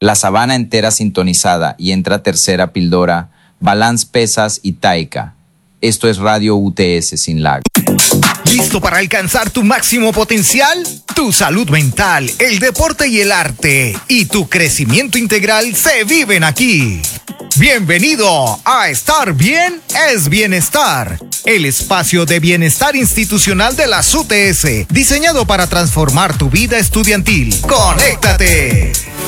La sabana entera sintonizada y entra tercera pildora, Balance Pesas y Taika. Esto es Radio UTS sin lag. ¿Listo para alcanzar tu máximo potencial? Tu salud mental, el deporte y el arte y tu crecimiento integral se viven aquí. Bienvenido a Estar Bien es Bienestar, el espacio de bienestar institucional de las UTS, diseñado para transformar tu vida estudiantil. ¡Conéctate!